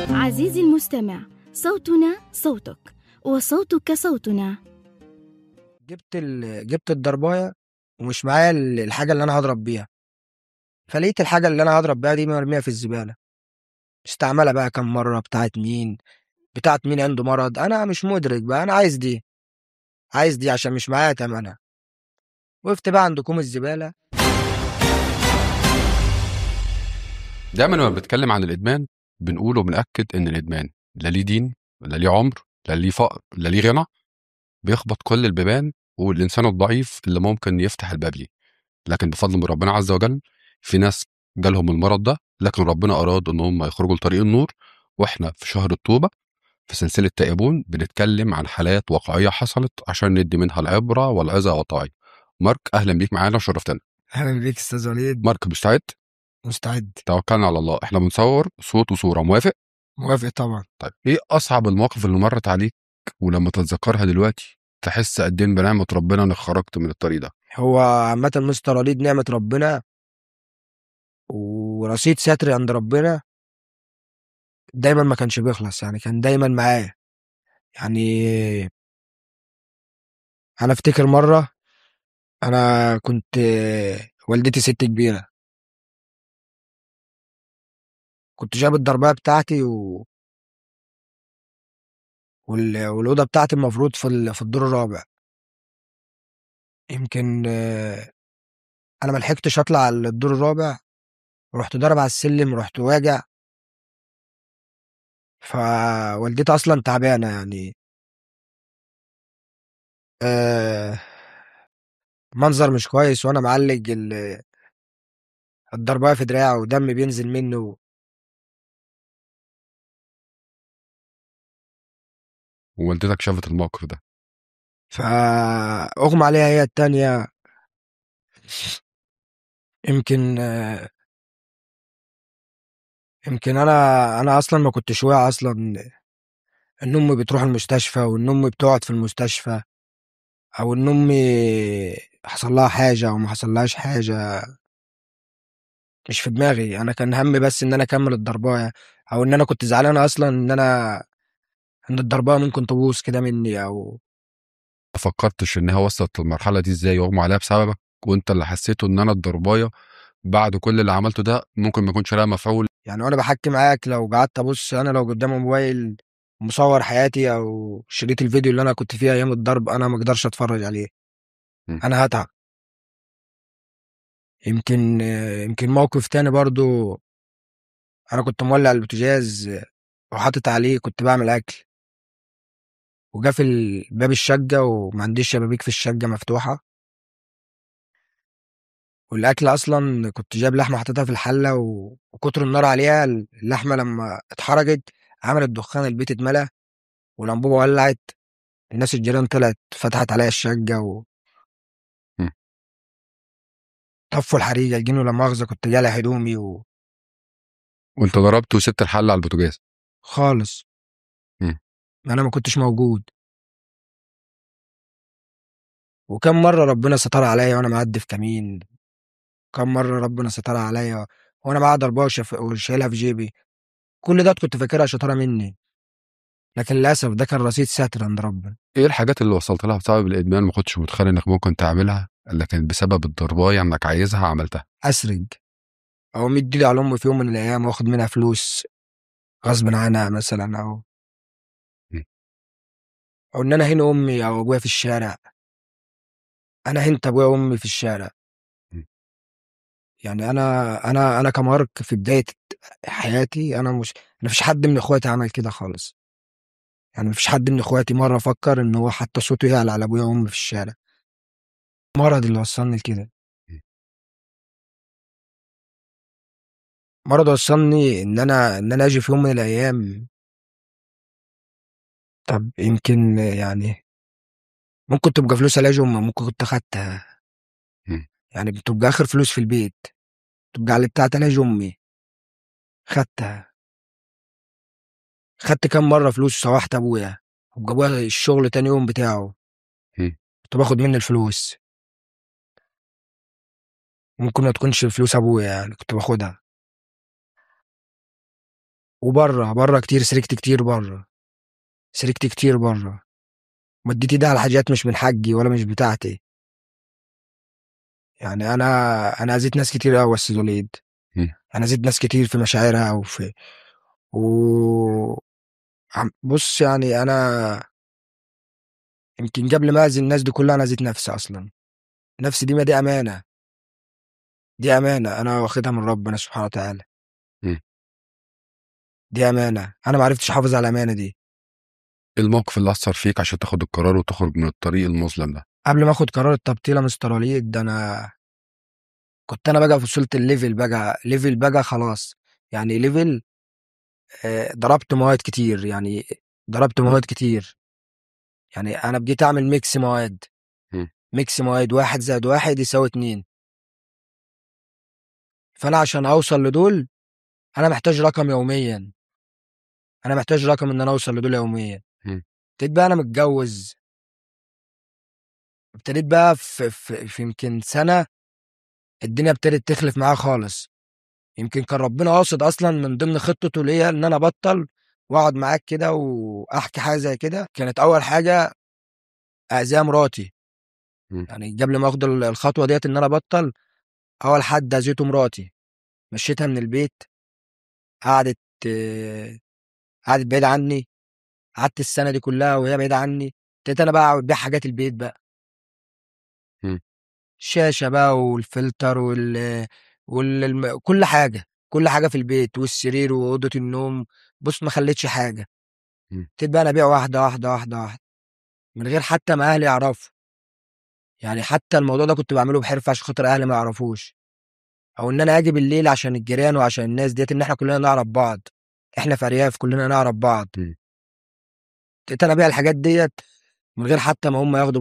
عزيزي المستمع، صوتنا صوتك وصوتك صوتنا. جبت الضربايه ومش معايا الحاجه اللي انا هضرب بيها. فلقيت الحاجه اللي انا هضرب بيها دي مرميه في الزباله، استعملها بقى كم مره، بتاعت مين عنده مرض، انا مش مدرك بقى. انا عايز دي عشان مش معايا تمنها. وقفت بقى عند كوم الزباله. دايما لما بنتكلم عن الادمان بنقول وبنأكد ان الادمان لا ليه دين لا ليه عمر لا ليه فقر لا ليه غنى، بيخبط كل البيبان والانسان الضعيف اللي ممكن يفتح الباب ليه. لكن بفضل من ربنا عز وجل في ناس جالهم المرض ده، لكن ربنا اراد ان هم يخرجوا لطريق النور. واحنا في شهر التوبه في سلسله تائبون بنتكلم عن حالات واقعيه حصلت عشان ندي منها العبره والعظه والطاعه. مارك، اهلا بيك معانا وشرفتنا. اهلا بيك استاذ وليد. مارك، مستعد؟ مستعد. توكلنا على الله، احنا بنصور صوت وصوره. موافق؟ موافق طبعا. طيب، ايه اصعب المواقف اللي مرت عليك ولما تتذكرها دلوقتي تحس قد ايه بنعمه ربنا انك خرجت من الطريق ده؟ هو عامه مستر وليد نعمه ربنا ورصيد ستر عند ربنا، دايما ما كانش بيخلص، يعني كان دايما معايا. يعني انا افتكر مره، انا كنت والدتي ست كبيره، كنت جايب الضربايه بتاعتي والاوضه بتاعتي المفروض في الدور الرابع. يمكن انا ما لحقتش اطلع على الدور الرابع، رحت ضارب على السلم، رحت واجع. فوالدتي اصلا تعبانه يعني. آه، منظر مش كويس وانا معلق الضربايه في دراعه ودم بينزل منه. ووالدتك شافت الموقف ده؟ فاغمى عليها هي التانية. يمكن يمكن انا اصلا ما كنتش واعي اصلا ان امي بتروح المستشفى، وان امي بتقعد في المستشفى، او ان امي حصل لها حاجه او ما حصلهاش حاجه. مش في دماغي، انا كان همي بس ان انا اكمل الضربايه، او ان انا كنت زعلان اصلا ان الضربايه ممكن تبوظ كده مني او. ما فكرتش انها وصلت للمرحله دي ازاي يغمى عليها بسببك، وانت اللي حسيته ان انا الضربايه بعد كل اللي عملته ده ممكن ما يكونش لها مفعول؟ يعني وانا بحكي معاك، لو قعدت ابص انا لو قدامي موبايل مصور حياتي او شريط الفيديو اللي انا كنت فيه ايام الضرب، انا ما اقدرش اتفرج عليه، م. انا هتعب. يمكن موقف تاني برضو. انا كنت مولع البوتاجاز وحاطط عليه، كنت بعمل اكل، وجا في باب الشقه وما عنديش شبابيك في الشقه مفتوحه، والاكل اصلا كنت جايب لحمه حطيتها في الحله وكتر النار عليها، اللحمه لما اتحرجت عملت دخان، البيت اتملى والانبوبه ولعت. الناس الجيران طلعت فتحت عليا الشقه م. وطفوا الحريقه، الجنوا لما مؤاخذه كنت جالي هدومي وانت ضربت وسبت الحل على البوتاجاز خالص. م. انا ما كنتش موجود. وكم مره ربنا ستر عليا وانا معدي في كمين، كم مره ربنا ستر عليا وانا معايا ضربه وشايلها في جيبي. كل ده كنت فاكرها شطاره مني، لكن للاسف ده كان رصيد ستر عند ربنا. ايه الحاجات اللي وصلت لها بسبب الادمان ما كنتش متخيل انك ممكن تعملها، لكن بسبب الضربايه انك عايزها عملتها؟ اسرج، او مد ايدي على امي في يوم من الايام واخد منها فلوس غصب عنها مثلا، م. او ان انا هنا امي او ابويا في الشارع. انا هنت ابويا وامي في الشارع. م. يعني انا كمارك في بدايه حياتي، انا مفيش حد من اخواتي عمل كده خالص. يعني مفيش حد من اخواتي مره فكر ان هو حتى صوته يعلى على ابويا وامي في الشارع. مرض اللي وصلني لكده. م. مرض وصلني ان انا اجي في يوم من الايام. طب يمكن يعني ممكن تبقى فلوس علاج امي، ممكن كنت خدتها. م. يعني بتبقى اخر فلوس في البيت، تبقى على بتاعت علاج امي، خدتها. خدت كام مره فلوس وسوحت ابويا، وابويا الشغل تاني يوم بتاعه م. كنت باخد منه الفلوس. ممكن ما تكونش فلوس ابويا، يعني كنت باخدها. وبره كتير، سرقت كتير بره. مديت ايدي على حاجات مش من حقي ولا مش بتاعتي. يعني انا اذيت ناس كتير قوي يا استاذ وليد. مم. انا اذيت ناس كتير في مشاعرها وفي و بص يعني انا يمكن قبل ما اذي الناس دي كلها انا اذيت نفسي اصلا. نفسي دي، ما دي امانه، دي امانه انا واخدها من ربنا سبحانه وتعالى. مم. دي امانه انا ما عرفتش احافظ على الامانه دي. ايه الموقف اللي اثر فيك عشان تاخد القرار وتخرج من الطريق المظلم ده؟ قبل ما اخد قرار التبطيله يا مستر وليد، ده انا كنت انا بقى وصلت الليفل بقى، ليفل بقى خلاص. يعني ليفل ضربت مواد كتير، يعني ضربت مواد كتير. يعني انا بقيت اعمل ميكس مواد. مم. ميكس مواد 1+1=2. فانا عشان اوصل لدول انا محتاج رقم يوميا. انا محتاج رقم ان انا اوصل لدول يوميا. مم. ابتديت بقى انا متجوز. ابتديت بقى في يمكن سنة الدنيا ابتدت تخلف معايا خالص. يمكن كان ربنا قاصد اصلا من ضمن خطته ليا ان انا ابطل واقعد معاك كده واحكي حاجه زي كده. كانت اول حاجه اذيها مراتي. مم. يعني قبل ما اخد الخطوه ديت ان انا ابطل، اول حد اذيته مراتي. مشيتها من البيت. قعدت آه، قعدت بعيد عني. قعدت السنه دي كلها وهي بعيده عني. ابتديت انا بقى ابيع حاجات البيت بقى. مم. الشاشه بقى والفلتر كل حاجه، كل حاجه في البيت والسرير واوضه النوم. بص ما خليتش حاجه. مم. ابتديت بقى انا ابيع واحده واحده واحده واحده، من غير حتى ما اهلي يعرفوا. يعني حتى الموضوع ده كنت بعمله بحرفه عشان خاطر اهلي ما يعرفوش، او ان انا اجي بالليل عشان الجيران وعشان الناس ديت، ان احنا كلنا نعرف بعض. احنا في ارياف كلنا نعرف بعض. مم. ابتديت انا ابيع الحاجات ديت من غير حتى ما هم ياخدوا